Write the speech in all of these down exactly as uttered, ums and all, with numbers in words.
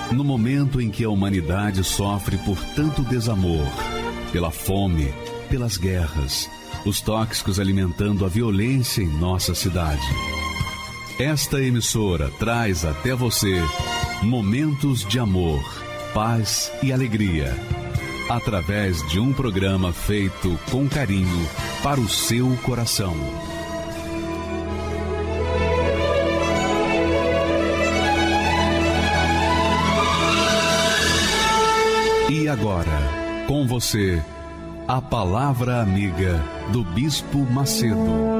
No momento em que a humanidade sofre por tanto desamor, pela fome, pelas guerras, os tóxicos alimentando a violência em nossa cidade. Esta emissora traz até você momentos de amor, paz e alegria, através de um programa feito com carinho para o seu coração. E agora, com você, a Palavra Amiga do Bispo Macedo.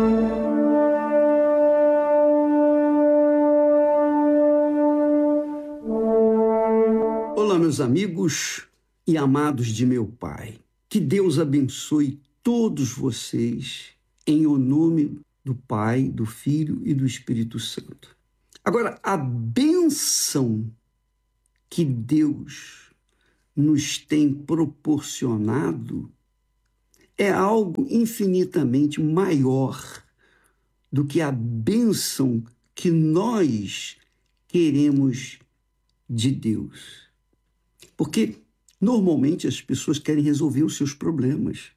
Olá, meus amigos e amados de meu Pai. Que Deus abençoe todos vocês em o nome do Pai, do Filho e do Espírito Santo. Agora, a bênção que Deus nos tem proporcionado é algo infinitamente maior do que a bênção que nós queremos de Deus. Porque normalmente as pessoas querem resolver os seus problemas.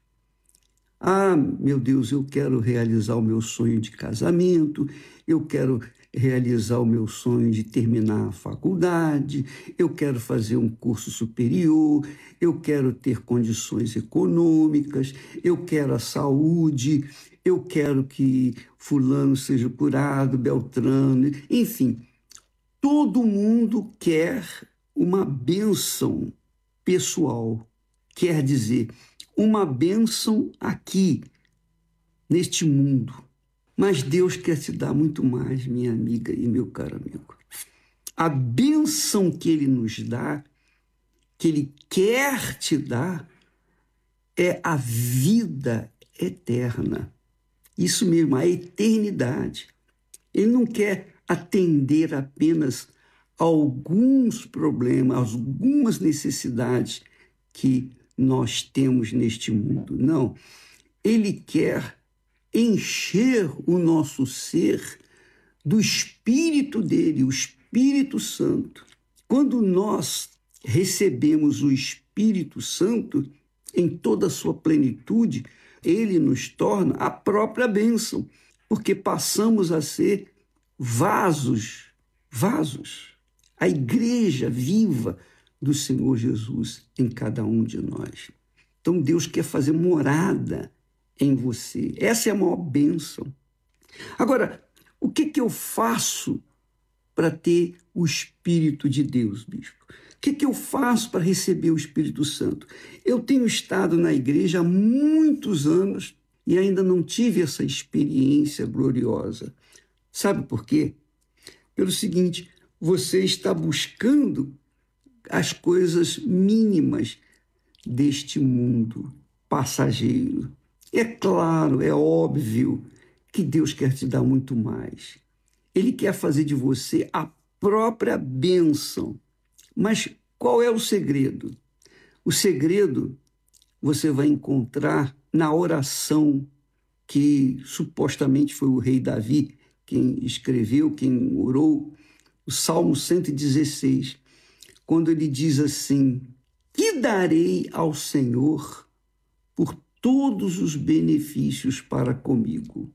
Ah, meu Deus, eu quero realizar o meu sonho de casamento, eu quero realizar o meu sonho de terminar a faculdade, eu quero fazer um curso superior, eu quero ter condições econômicas, eu quero a saúde, eu quero que fulano seja curado, Beltrano, enfim. Todo mundo quer uma bênção pessoal, quer dizer, uma bênção aqui, neste mundo. Mas Deus quer te dar muito mais, minha amiga e meu caro amigo. A bênção que Ele nos dá, que Ele quer te dar, é a vida eterna. Isso mesmo, a eternidade. Ele não quer atender apenas a alguns problemas, algumas necessidades que nós temos neste mundo. Não, Ele quer encher o nosso ser do Espírito dele, o Espírito Santo. Quando nós recebemos o Espírito Santo em toda a sua plenitude, ele nos torna a própria bênção, porque passamos a ser vasos, vasos, a igreja viva do Senhor Jesus em cada um de nós. Então Deus quer fazer morada em você. Essa é a maior bênção. Agora, o que, que eu faço para ter o Espírito de Deus, bispo? O que, que eu faço para receber o Espírito Santo? Eu tenho estado na igreja há muitos anos e ainda não tive essa experiência gloriosa. Sabe por quê? Pelo seguinte, você está buscando as coisas mínimas deste mundo passageiro. É claro, é óbvio que Deus quer te dar muito mais. Ele quer fazer de você a própria bênção. Mas qual é o segredo? O segredo você vai encontrar na oração que supostamente foi o rei Davi quem escreveu, quem orou, o Salmo cento e dezesseis, quando ele diz assim: que darei ao Senhor por todos os benefícios para comigo?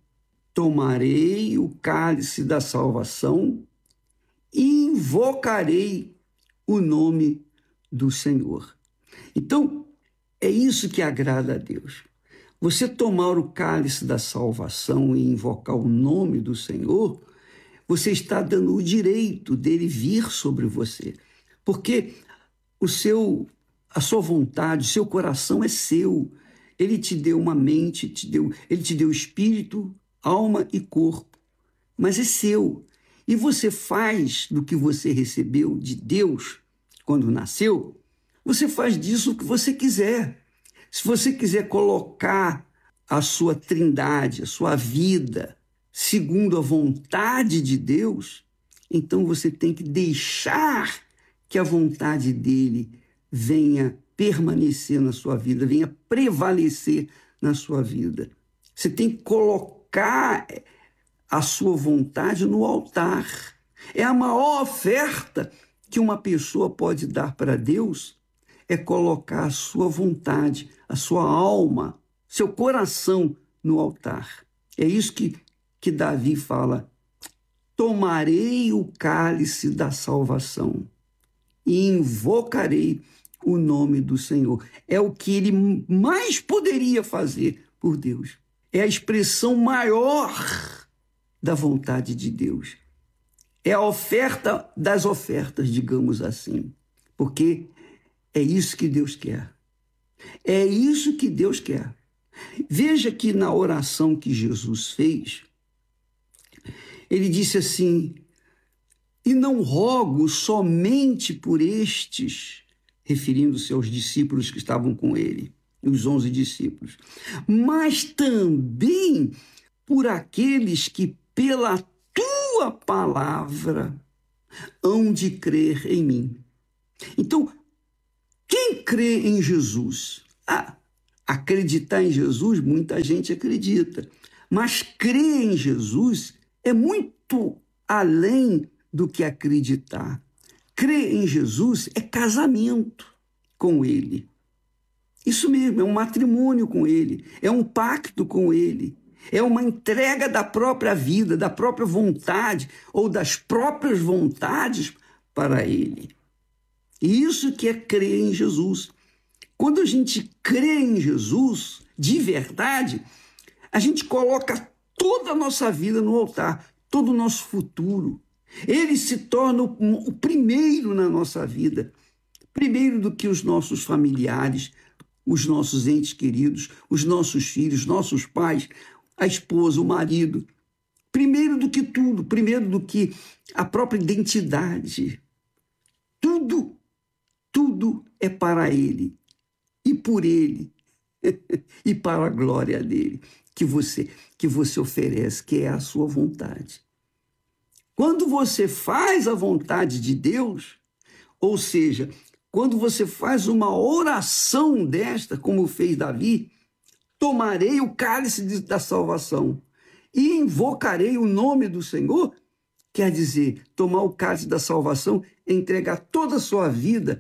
Tomarei o cálice da salvação e invocarei o nome do Senhor. Então, é isso que agrada a Deus. Você tomar o cálice da salvação e invocar o nome do Senhor, você está dando o direito dele vir sobre você. Porque o seu, a sua vontade, o seu coração é seu. Ele te deu uma mente, te deu, ele te deu espírito, alma e corpo. Mas é seu. E você faz do que você recebeu de Deus quando nasceu, você faz disso o que você quiser. Se você quiser colocar a sua trindade, a sua vida, segundo a vontade de Deus, então você tem que deixar que a vontade dele venha permanecer na sua vida, venha prevalecer na sua vida. Você tem que colocar a sua vontade no altar. É a maior oferta que uma pessoa pode dar para Deus é colocar a sua vontade, a sua alma, seu coração no altar. É isso que, que Davi fala: tomarei o cálice da salvação e invocarei o nome do Senhor. É o que ele mais poderia fazer por Deus. É a expressão maior da vontade de Deus. É a oferta das ofertas, digamos assim. Porque é isso que Deus quer. É isso que Deus quer. Veja que na oração que Jesus fez, ele disse assim: e não rogo somente por estes, referindo-se aos discípulos que estavam com ele, os onze discípulos, mas também por aqueles que pela tua palavra hão de crer em mim. Então, quem crê em Jesus? Ah, acreditar em Jesus, muita gente acredita, mas crer em Jesus é muito além do que acreditar. Crer em Jesus é casamento com Ele. Isso mesmo, é um matrimônio com Ele, é um pacto com Ele, é uma entrega da própria vida, da própria vontade ou das próprias vontades para Ele. Isso que é crer em Jesus. Quando a gente crê em Jesus, de verdade, a gente coloca toda a nossa vida no altar, todo o nosso futuro. Ele se torna o primeiro na nossa vida, primeiro do que os nossos familiares, os nossos entes queridos, os nossos filhos, nossos pais, a esposa, o marido. Primeiro do que tudo, primeiro do que a própria identidade. Tudo, tudo é para Ele e por Ele e para a glória dele que você, que você oferece, que é a sua vontade. Quando você faz a vontade de Deus, ou seja, quando você faz uma oração desta, como fez Davi, tomarei o cálice da salvação e invocarei o nome do Senhor, quer dizer, tomar o cálice da salvação é entregar toda a sua vida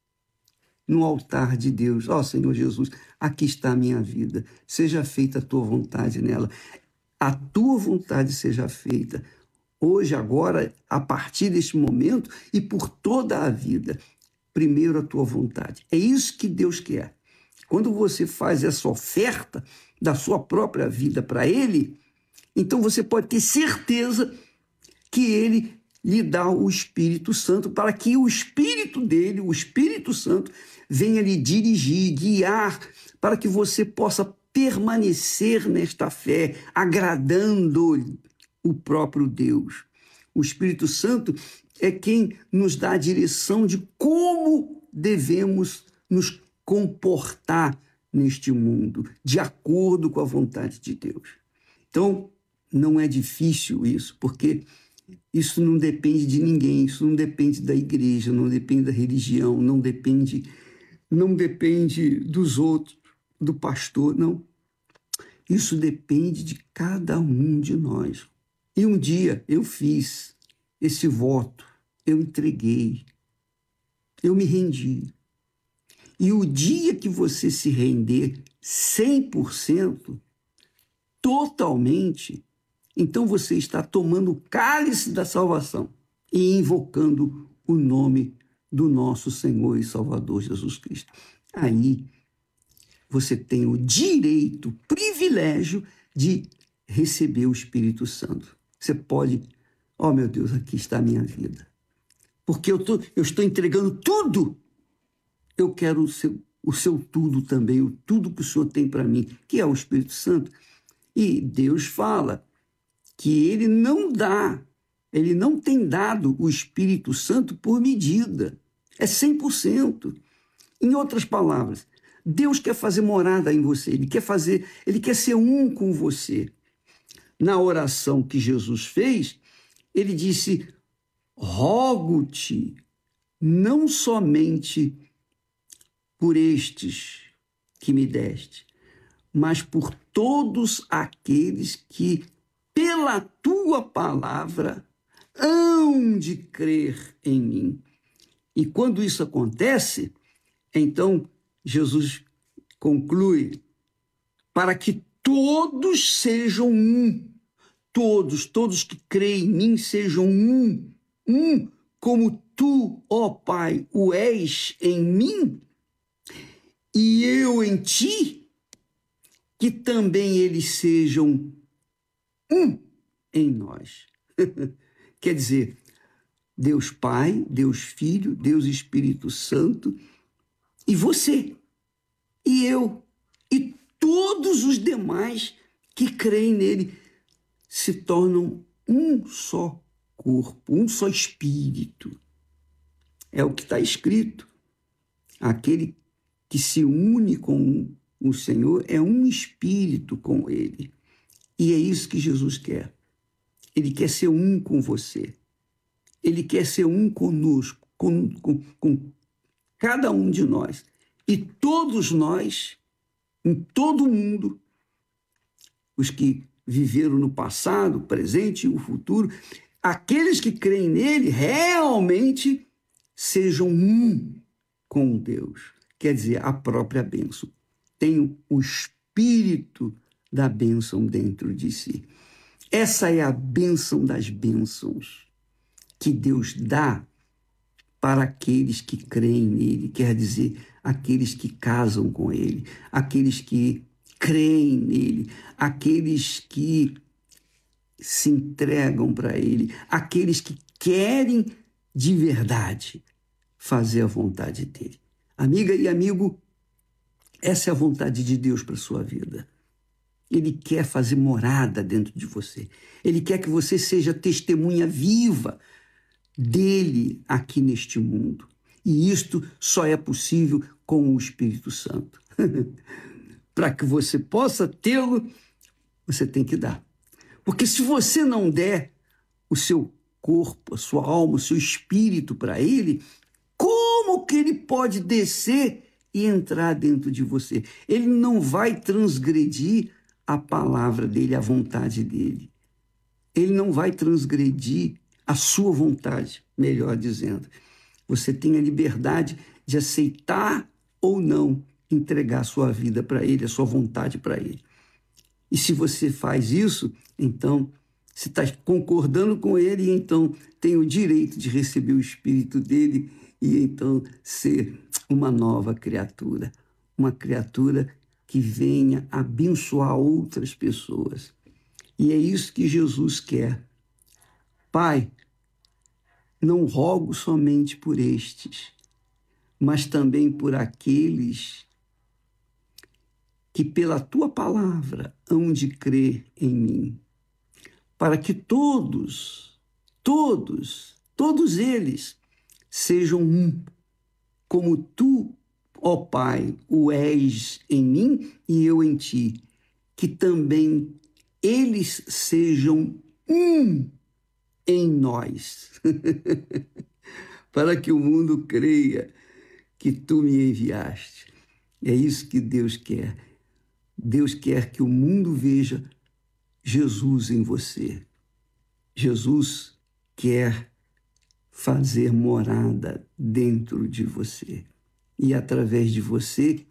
no altar de Deus. Ó Senhor Jesus, aqui está a minha vida, seja feita a tua vontade nela. A tua vontade seja feita hoje, agora, a partir deste momento e por toda a vida. Primeiro a tua vontade. É isso que Deus quer. Quando você faz essa oferta da sua própria vida para Ele, então você pode ter certeza que Ele lhe dá o Espírito Santo para que o Espírito dele, o Espírito Santo, venha lhe dirigir, guiar, para que você possa permanecer nesta fé, agradando o próprio Deus. O Espírito Santo é quem nos dá a direção de como devemos nos comportar neste mundo, de acordo com a vontade de Deus. Então, não é difícil isso, porque isso não depende de ninguém, isso não depende da igreja, não depende da religião, não depende, não depende dos outros, do pastor, não. Isso depende de cada um de nós. E um dia eu fiz esse voto, eu entreguei, eu me rendi. E o dia que você se render cem por cento, totalmente, então você está tomando o cálice da salvação e invocando o nome do nosso Senhor e Salvador Jesus Cristo. Aí você tem o direito, o privilégio de receber o Espírito Santo. Você pode, oh meu Deus, aqui está a minha vida. Porque eu, tô, eu estou entregando tudo. Eu quero o seu, o seu tudo também, o tudo que o Senhor tem para mim, que é o Espírito Santo. E Deus fala que Ele não dá, Ele não tem dado o Espírito Santo por medida. É cem por cento. Em outras palavras, Deus quer fazer morada em você, Ele quer fazer, Ele quer ser um com você. Na oração que Jesus fez, Ele disse: rogo-te, não somente por estes que me deste, mas por todos aqueles que, pela tua palavra, hão de crer em mim. E quando isso acontece, então Jesus conclui: para que todos sejam um. Todos, todos que creem em mim sejam um. Um, como tu, ó Pai, o és em mim, e eu em ti, que também eles sejam um em nós. Quer dizer, Deus Pai, Deus Filho, Deus Espírito Santo, e você, e eu, e todos os demais que creem nele se tornam um só corpo, um só espírito. É o que está escrito. Aquele que se une com o Senhor é um espírito com ele. E é isso que Jesus quer. Ele quer ser um com você. Ele quer ser um conosco, com, com, com cada um de nós. E todos nós, em todo o mundo, os que viveram no passado, presente e o futuro, aqueles que creem nele realmente sejam um com Deus. Quer dizer, a própria bênção. Tem o espírito da bênção dentro de si. Essa é a bênção das bênçãos que Deus dá para aqueles que creem nele, quer dizer, aqueles que casam com ele, aqueles que creem nele, aqueles que se entregam para ele, aqueles que querem de verdade fazer a vontade dele. Amiga e amigo, essa é a vontade de Deus para a sua vida. Ele quer fazer morada dentro de você. Ele quer que você seja testemunha viva dele aqui neste mundo. E isto só é possível com o Espírito Santo. Para que você possa tê-lo, você tem que dar. Porque se você não der o seu corpo, a sua alma, o seu espírito para ele, como que ele pode descer e entrar dentro de você? Ele não vai transgredir a palavra dele, a vontade dele. Ele não vai transgredir a sua vontade, melhor dizendo. Você tem a liberdade de aceitar ou não entregar a sua vida para ele, a sua vontade para ele. E se você faz isso, então você está concordando com ele e então tem o direito de receber o Espírito dele e então ser uma nova criatura. Uma criatura que venha abençoar outras pessoas. E é isso que Jesus quer. Pai, não rogo somente por estes, mas também por aqueles que pela tua palavra hão de crer em mim, para que todos, todos, todos eles sejam um, como tu, ó Pai, o és em mim e eu em ti, que também eles sejam um em nós, para que o mundo creia que tu me enviaste. É isso que Deus quer. Deus quer que o mundo veja Jesus em você. Jesus quer fazer morada dentro de você e, através de você,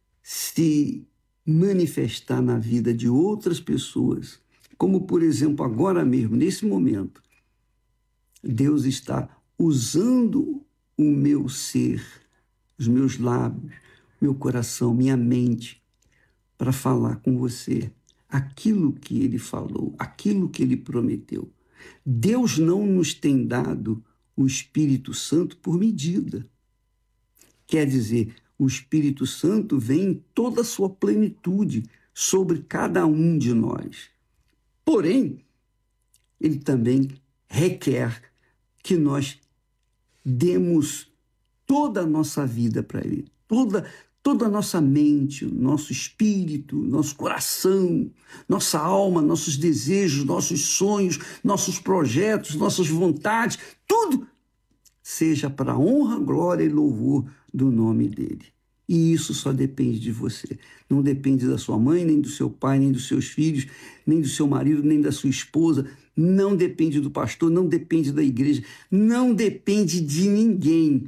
se manifestar na vida de outras pessoas. Como, por exemplo, agora mesmo, nesse momento, Deus está usando o meu ser, os meus lábios, meu coração, minha mente, para falar com você aquilo que ele falou, aquilo que ele prometeu. Deus não nos tem dado o Espírito Santo por medida. Quer dizer, o Espírito Santo vem em toda a sua plenitude sobre cada um de nós. Porém, ele também requer que nós demos toda a nossa vida para ele, toda, toda a nossa mente, nosso espírito, nosso coração, nossa alma, nossos desejos, nossos sonhos, nossos projetos, nossas vontades, tudo seja para a honra, glória e louvor do nome dele. E isso só depende de você. Não depende da sua mãe, nem do seu pai, nem dos seus filhos, nem do seu marido, nem da sua esposa. Não depende do pastor, não depende da igreja, não depende de ninguém.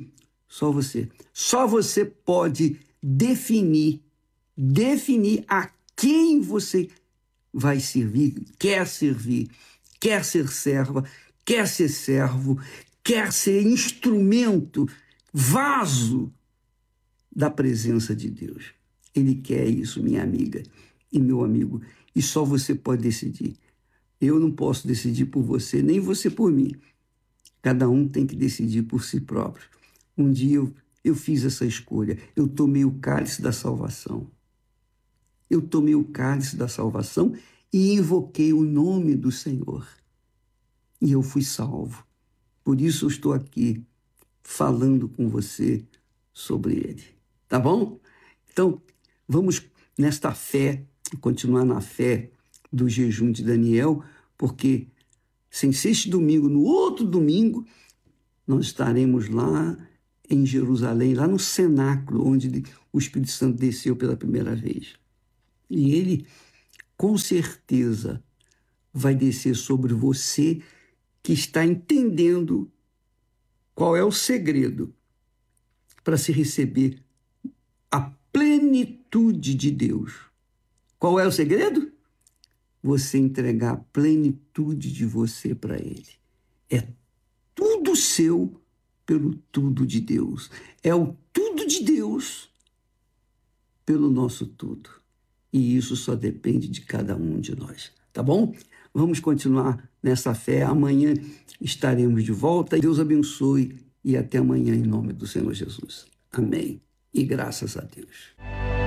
Só você. Só você pode definir, definir a quem você vai servir, quer servir, quer ser serva, quer ser servo, quer ser instrumento, vaso da presença de Deus. Ele quer isso, minha amiga e meu amigo, e só você pode decidir. Eu não posso decidir por você, nem você por mim. Cada um tem que decidir por si próprio. Um dia eu, eu fiz essa escolha, eu tomei o cálice da salvação. Eu tomei o cálice da salvação e invoquei o nome do Senhor. E eu fui salvo. Por isso eu estou aqui falando com você sobre ele. Tá bom? Então, vamos nesta fé, continuar na fé do jejum de Daniel, porque sem ser este domingo, no outro domingo, nós estaremos lá em Jerusalém, lá no cenáculo, onde o Espírito Santo desceu pela primeira vez. E ele, com certeza, vai descer sobre você que está entendendo qual é o segredo para se receber a plenitude de Deus. Qual é o segredo? Você entregar a plenitude de você para ele. É tudo seu pelo tudo de Deus. É o tudo de Deus pelo nosso tudo. E isso só depende de cada um de nós. Tá bom? Vamos continuar nessa fé. Amanhã estaremos de volta. Deus abençoe e até amanhã em nome do Senhor Jesus. Amém. E graças a Deus.